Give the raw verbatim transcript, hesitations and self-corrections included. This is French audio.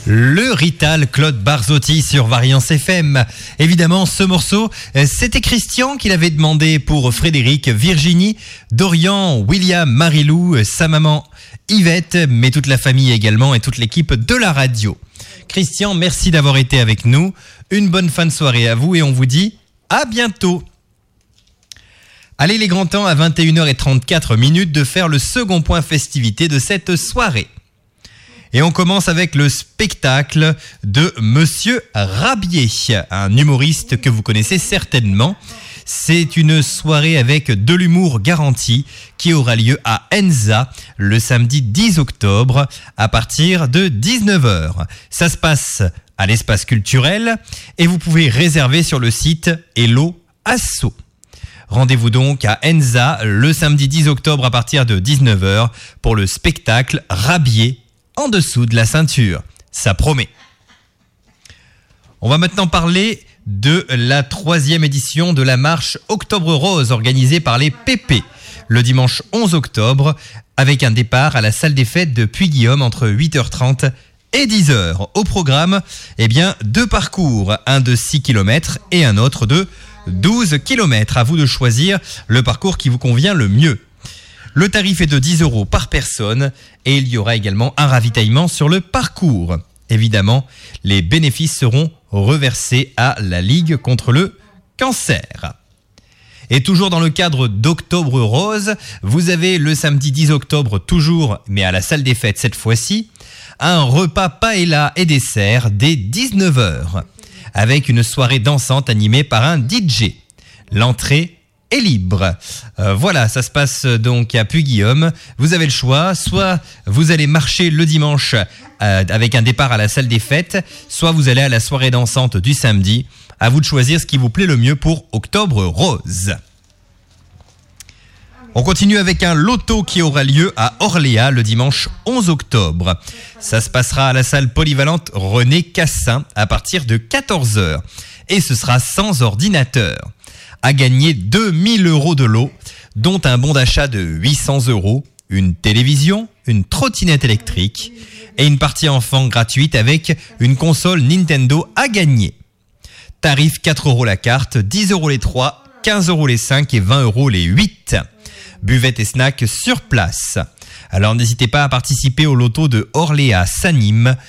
Le Rital Claude Barzotti sur Variance F M. Évidemment, ce morceau, c'était Christian qui l'avait demandé pour Frédéric, Virginie, Dorian, William, Marilou, sa maman Yvette, mais toute la famille également et toute l'équipe de la radio. Christian, merci d'avoir été avec nous. Une bonne fin de soirée à vous et on vous dit à bientôt. Allez, les grands temps à vingt et une heures trente-quatre minutes de faire le second point festivité de cette soirée. Et on commence avec le spectacle de Monsieur Rabier, un humoriste que vous connaissez certainement. C'est une soirée avec de l'humour garanti qui aura lieu à Enza le samedi dix octobre à partir de dix-neuf heures. Ça se passe à l'espace culturel et vous pouvez réserver sur le site Hello Asso. Rendez-vous donc à Enza le samedi dix octobre à partir de dix-neuf heures pour le spectacle Rabier en dessous de la ceinture. Ça promet. On va maintenant parler de la troisième édition de la marche Octobre Rose organisée par les P P le dimanche onze octobre avec un départ à la salle des fêtes de Puy-Guillaume entre huit heures trente et dix heures. Au programme, eh bien, deux parcours, un de six kilomètres et un autre de douze kilomètres. À vous de choisir le parcours qui vous convient le mieux. Le tarif est de dix euros par personne et il y aura également un ravitaillement sur le parcours. Évidemment, les bénéfices seront reversés à la Ligue contre le cancer. Et toujours dans le cadre d'Octobre Rose, vous avez le samedi dix octobre toujours, mais à la salle des fêtes cette fois-ci, un repas paella et dessert dès dix-neuf heures, avec une soirée dansante animée par un D J. L'entrée est libre. Euh, voilà, ça se passe donc à Puy-Guillaume. Vous avez le choix, soit vous allez marcher le dimanche euh, avec un départ à la salle des fêtes, soit vous allez à la soirée dansante du samedi. À vous de choisir ce qui vous plaît le mieux pour Octobre Rose. On continue avec un loto qui aura lieu à Orléans le dimanche onze octobre. Ça se passera à la salle polyvalente René Cassin à partir de quatorze heures. Et ce sera sans ordinateur. À gagner deux mille euros de lot, dont un bon d'achat de huit cents euros, une télévision, une trottinette électrique et une partie enfant gratuite avec une console Nintendo à gagner. Tarif quatre euros la carte, dix euros les trois, quinze euros les cinq et vingt euros les huit. Buvette et snacks sur place. Alors n'hésitez pas à participer au loto de Orléans Sanime